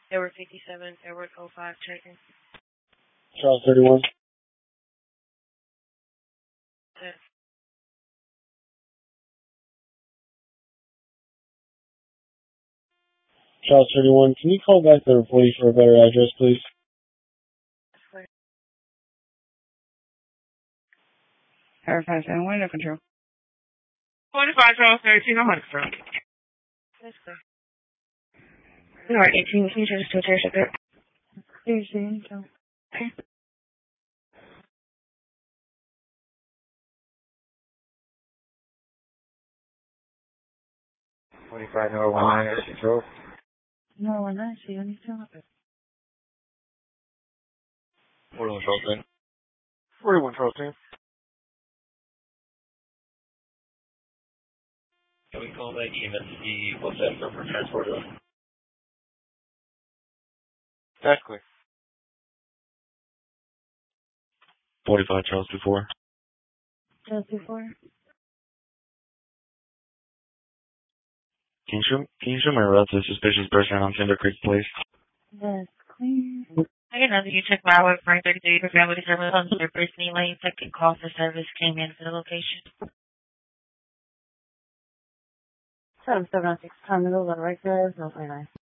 Edward 57, Edward 05, checking. Charles 31. Yes. Charles 31, can you call back the employee for a better address, please? Verify 71, no control. 45, Charles 13, I'm on the front. That's clear. You are 18, can you just to a chair shipper? Here's the info. Okay. Control. No, I'm not seeing anything. 41 Charles 10. 41 Charles 10. Can we call back EMS what's that for transport? That's clear. 45 Charles 24. Just before. Can you show my route to a suspicious person on Timber Creek Place? That's clear. I can know that you took my hour for 33 for family service on the Brittany Lane. Second call for service came in for the location. 7706, time to go right there. No, very nice.